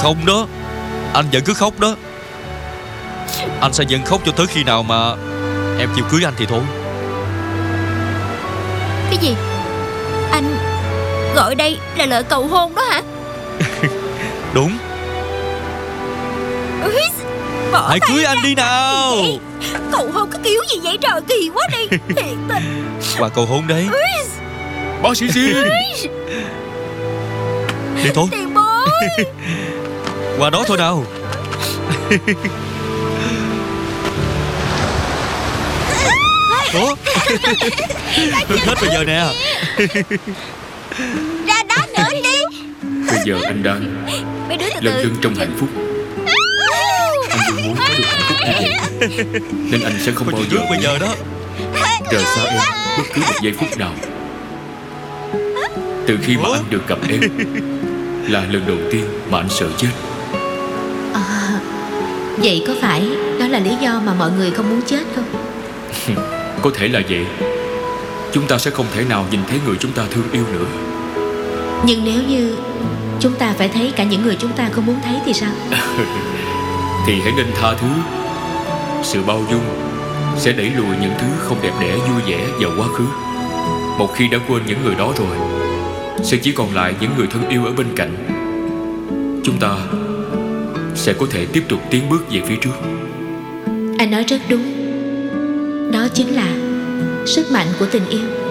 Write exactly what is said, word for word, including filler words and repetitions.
Không đó, anh vẫn cứ khóc đó. Anh sẽ vẫn khóc cho tới khi nào mà em chịu cưới anh thì thôi. Cái gì? Anh gọi đây là lời cầu hôn đó hả? Đúng. Bỏ Hãy cưới tay anh ra. đi nào. Cầu hôn cái kiểu gì vậy trời, kỳ quá đi. Thiệt tình. Qua cầu hôn đấy. Bác sĩ Diên. Đi thôi. Tiền bối. Qua đó thôi nào. Ủa? Hết bây giờ nè. Ra đó nữa đi. Bây giờ anh đang Mấy đứa từ lân từ. lân trong hạnh phúc. Anh luôn muốn có được hạnh phúc như vậy, nên anh sẽ không Có bao chuyện giờ trước bây giờ đó. rời xa em bất cứ một giây phút nào. Từ khi mà anh được gặp em là lần đầu tiên mà anh sợ chết. À, vậy có phải đó là lý do mà mọi người không muốn chết không? Có thể là vậy. Chúng ta sẽ không thể nào nhìn thấy người chúng ta thương yêu nữa. Nhưng nếu như chúng ta phải thấy cả những người chúng ta không muốn thấy thì sao? Thì hãy nên tha thứ. Sự bao dung sẽ đẩy lùi những thứ không đẹp đẽ vui vẻ vào quá khứ. Một khi đã quên những người đó rồi, sẽ chỉ còn lại những người thân yêu ở bên cạnh. Chúng ta sẽ có thể tiếp tục tiến bước về phía trước. Anh nói rất đúng. Đó chính là sức mạnh của tình yêu.